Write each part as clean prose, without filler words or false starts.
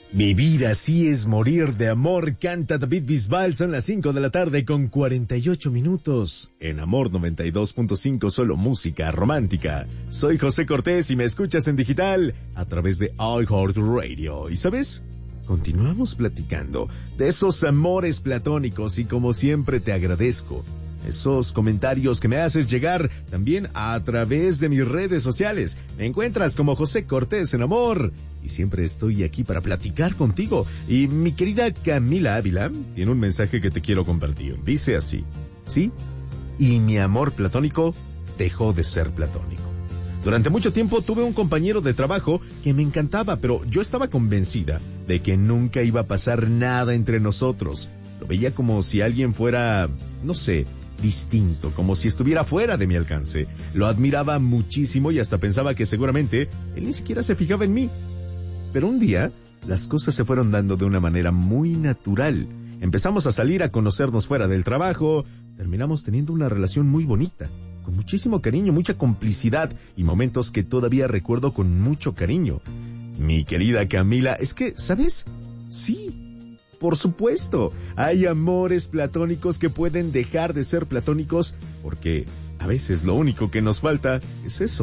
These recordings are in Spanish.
Vivir así es morir de amor, canta David Bisbal. Son las 5 de la tarde con 48 minutos. En Amor 92.5, solo música romántica. Soy José Cortés y me escuchas en digital a través de iHeartRadio. ¿Y sabes? Continuamos platicando de esos amores platónicos y como siempre te agradezco esos comentarios que me haces llegar también a través de mis redes sociales. Me encuentras como José Cortés en Amor y siempre estoy aquí para platicar contigo. Y mi querida Camila Ávila tiene un mensaje que te quiero compartir. Dice así: ¿sí? Y mi amor platónico dejó de ser platónico. Durante mucho tiempo tuve un compañero de trabajo que me encantaba, pero yo estaba convencida de que nunca iba a pasar nada entre nosotros. Lo veía como si alguien fuera, no sé, distinto, como si estuviera fuera de mi alcance. Lo admiraba muchísimo y hasta pensaba que seguramente él ni siquiera se fijaba en mí. Pero un día, las cosas se fueron dando de una manera muy natural. Empezamos a salir a conocernos fuera del trabajo, terminamos teniendo una relación muy bonita, con muchísimo cariño, mucha complicidad y momentos que todavía recuerdo con mucho cariño. Mi querida Camila, es que, ¿sabes? Sí. Por supuesto, hay amores platónicos que pueden dejar de ser platónicos porque a veces lo único que nos falta es eso,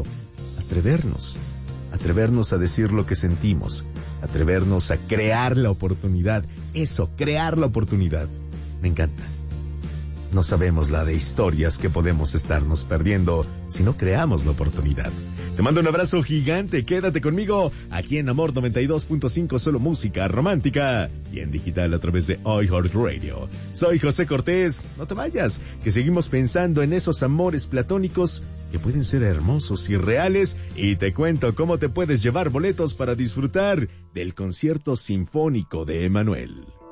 atrevernos a decir lo que sentimos, atrevernos a crear la oportunidad, crear la oportunidad. Me encanta. No sabemos la de historias que podemos estarnos perdiendo si no creamos la oportunidad. Te mando un abrazo gigante, quédate conmigo aquí en Amor 92.5, solo música romántica y en digital a través de iHeartRadio. Soy José Cortés, no te vayas, que seguimos pensando en esos amores platónicos que pueden ser hermosos y reales y te cuento cómo te puedes llevar boletos para disfrutar del concierto sinfónico de Emanuel.